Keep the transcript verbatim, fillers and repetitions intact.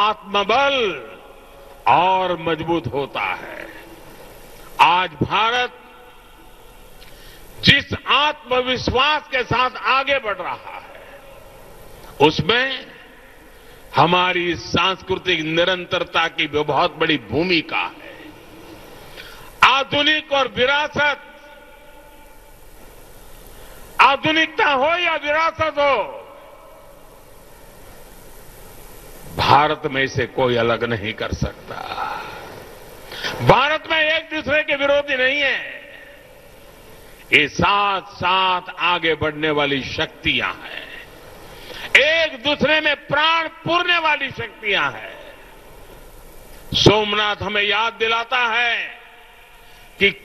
आत्मबल और मजबूत होता है। आज भारत जिस आत्मविश्वास के साथ आगे बढ़ रहा है उसमें हमारी सांस्कृतिक निरंतरता की भी बहुत बड़ी भूमिका है। आधुनिक और विरासत, आधुनिकता हो या विरासत हो, भारत में इसे कोई अलग नहीं कर सकता। भारत में एक दूसरे के विरोधी नहीं है, ये साथ साथ आगे बढ़ने वाली शक्तियां हैं, एक दूसरे में प्राण पूरने वाली शक्तियां हैं। सोमनाथ हमें याद दिलाता है कि